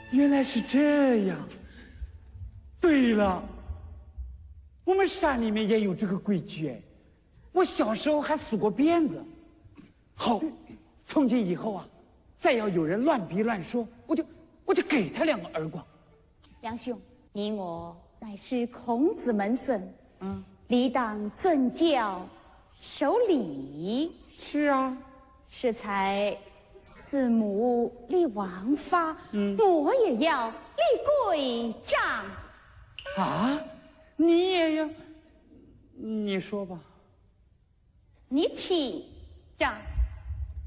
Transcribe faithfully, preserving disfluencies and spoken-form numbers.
原来是这样。对了，我们山里面也有这个规矩哎，我小时候还梳过辫子。好，从今以后啊，再要有人乱逼乱说，我就我就给他两个耳光。 杨兄，你我乃是孔子门生， 嗯， 理当尊教守礼。 是啊， 适才四母立王法， 嗯， 我也要立规章。 啊，你也要？你说吧。 你听着。